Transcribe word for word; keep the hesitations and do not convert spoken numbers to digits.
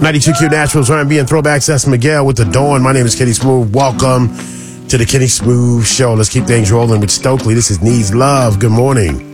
ninety-two Q Nashville's R and B and Throwbacks. That's Miguel with The Dawn. My name is Kenny Smooth. Welcome to the Kenny Smooth Show. Let's keep things rolling with Stokely. This is Needs Love. Good morning.